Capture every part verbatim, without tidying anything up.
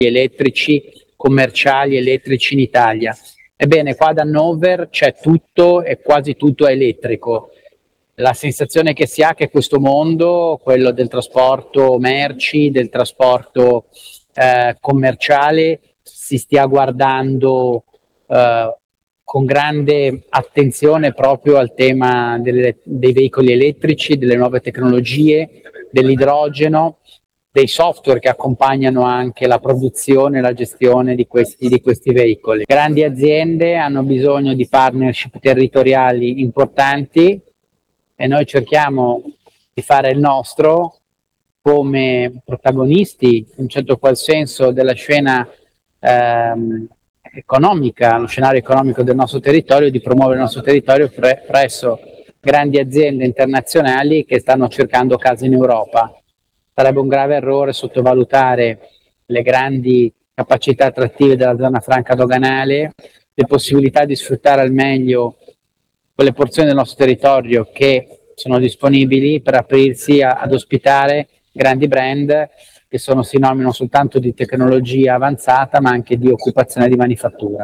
elettrici commerciali elettrici in Italia. Ebbene, qua ad Hannover c'è tutto e quasi tutto è elettrico. La sensazione che si ha è che questo mondo, quello del trasporto merci, del trasporto eh, commerciale, si stia guardando eh, con grande attenzione proprio al tema delle, dei veicoli elettrici, delle nuove tecnologie, dell'idrogeno, dei software che accompagnano anche la produzione e la gestione di questi, di questi veicoli. Grandi aziende hanno bisogno di partnership territoriali importanti e noi cerchiamo di fare il nostro come protagonisti, in un certo qual senso, della scena ehm, economica, lo scenario economico del nostro territorio, di promuovere il nostro territorio pre- presso grandi aziende internazionali che stanno cercando case in Europa. Sarebbe un grave errore sottovalutare le grandi capacità attrattive della zona franca doganale, le possibilità di sfruttare al meglio quelle porzioni del nostro territorio che sono disponibili per aprirsi a, ad ospitare grandi brand che sono sinonimo non soltanto di tecnologia avanzata ma anche di occupazione di manifattura.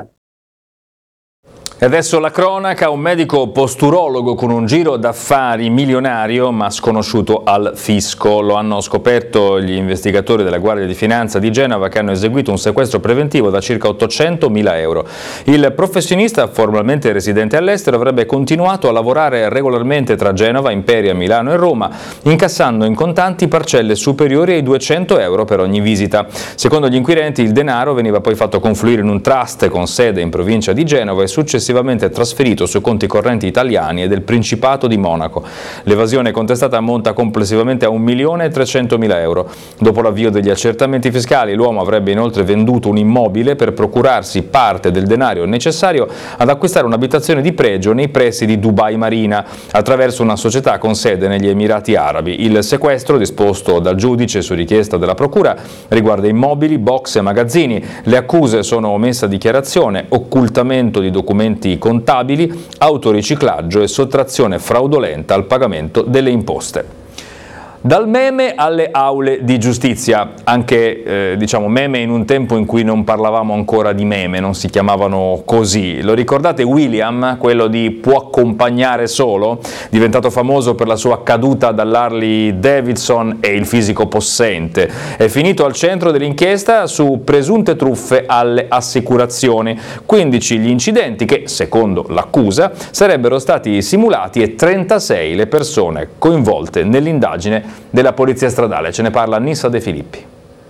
E adesso la cronaca, un medico posturologo con un giro d'affari milionario ma sconosciuto al fisco. Lo hanno scoperto gli investigatori della Guardia di Finanza di Genova che hanno eseguito un sequestro preventivo da circa ottocentomila euro. Il professionista, formalmente residente all'estero, avrebbe continuato a lavorare regolarmente tra Genova, Imperia, Milano e Roma, incassando in contanti parcelle superiori ai duecento euro per ogni visita. Secondo gli inquirenti il denaro veniva poi fatto confluire in un trust con sede in provincia di Genova e successivamente trasferito su conti correnti italiani e del Principato di Monaco. L'evasione contestata ammonta complessivamente a un milione e trecentomila euro. Dopo l'avvio degli accertamenti fiscali, l'uomo avrebbe inoltre venduto un immobile per procurarsi parte del denaro necessario ad acquistare un'abitazione di pregio nei pressi di Dubai Marina, attraverso una società con sede negli Emirati Arabi. Il sequestro, disposto dal giudice su richiesta della procura, riguarda immobili, box e magazzini. Le accuse sono omessa dichiarazione, occultamento di documenti contabili, autoriciclaggio e sottrazione fraudolenta al pagamento delle imposte. Dal meme alle aule di giustizia, anche eh, diciamo meme in un tempo in cui non parlavamo ancora di meme, non si chiamavano così. Lo ricordate William, quello di Può accompagnare solo, diventato famoso per la sua caduta dall'Harley Davidson e il fisico possente. È finito al centro dell'inchiesta su presunte truffe alle assicurazioni. quindici gli incidenti che, secondo l'accusa, sarebbero stati simulati e trentasei le persone coinvolte nell'indagine della polizia stradale. Ce ne parla Nissa De Filippi.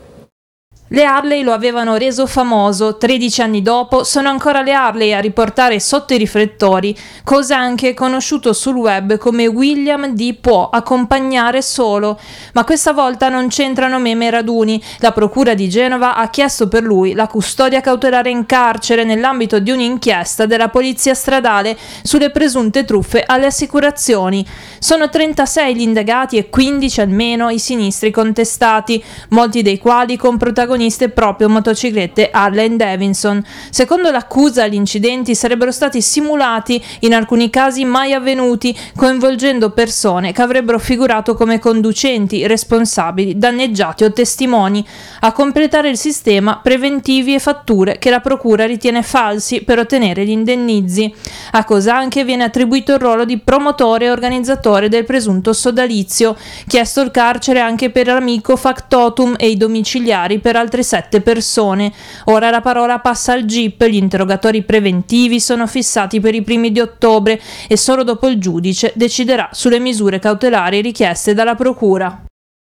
Le Harley lo avevano reso famoso, tredici anni dopo sono ancora le Harley a riportare sotto i riflettori, cosa anche conosciuto sul web come William di Può accompagnare solo, ma questa volta non c'entrano meme e raduni. La procura di Genova ha chiesto per lui la custodia cautelare in carcere nell'ambito di un'inchiesta della polizia stradale sulle presunte truffe alle assicurazioni. Sono trentasei gli indagati e quindici almeno i sinistri contestati, molti dei quali con protagonisti proprio motociclette Harley Davidson. Secondo l'accusa, gli incidenti sarebbero stati simulati, in alcuni casi mai avvenuti, coinvolgendo persone che avrebbero figurato come conducenti, responsabili, danneggiati o testimoni. A completare il sistema, preventivi e fatture che la procura ritiene falsi per ottenere gli indennizi. A Cosanche viene attribuito il ruolo di promotore e organizzatore del presunto sodalizio, chiesto il carcere anche per l'amico factotum e i domiciliari per altre sette persone. Ora la parola passa al G I P, gli interrogatori preventivi sono fissati per i primi di ottobre e solo dopo il giudice deciderà sulle misure cautelari richieste dalla procura.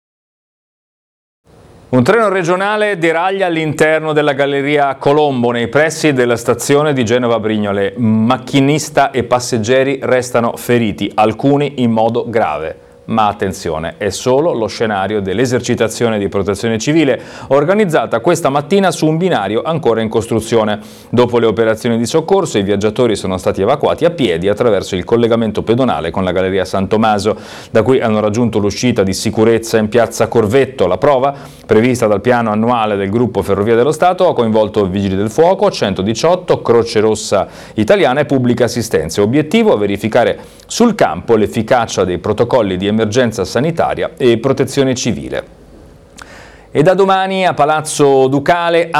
Un treno regionale deraglia all'interno della galleria Colombo, nei pressi della stazione di Genova Brignole. Macchinista e passeggeri restano feriti, alcuni in modo grave. Ma attenzione, è solo lo scenario dell'esercitazione di protezione civile organizzata questa mattina su un binario ancora in costruzione. Dopo le operazioni di soccorso, i viaggiatori sono stati evacuati a piedi attraverso il collegamento pedonale con la galleria San Tommaso, da cui hanno raggiunto l'uscita di sicurezza in piazza Corvetto. La prova, prevista dal piano annuale del gruppo Ferrovie dello Stato, ha coinvolto Vigili del Fuoco, centodiciotto, Croce Rossa Italiana e Pubblica Assistenza. Obiettivo: verificare sul campo l'efficacia dei protocolli di emergenza sanitaria e protezione civile. E da domani a Palazzo Ducale